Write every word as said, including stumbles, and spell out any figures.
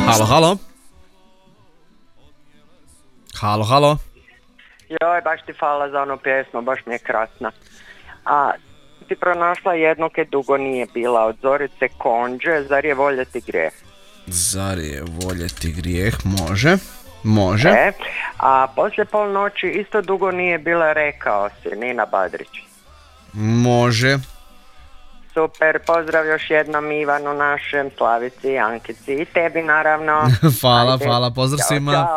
Halo, halo. Halo, halo. Joj, baš ti hvala za onu pjesmu, baš mi je krasna. A ti pronašla jednu ke dugo nije bila od Zorice Konđe, Zar je voljeti grijeh? Zar je voljeti grijeh? Može, može. E, a poslije polnoći isto dugo nije bila, Rekao si, Nina Badrić. Može. Super, pozdrav još jednom Ivanu našem, Slavici, Ankici i tebi naravno. Hvala, Ajde. hvala, pozdrav Ćao, svima. čao.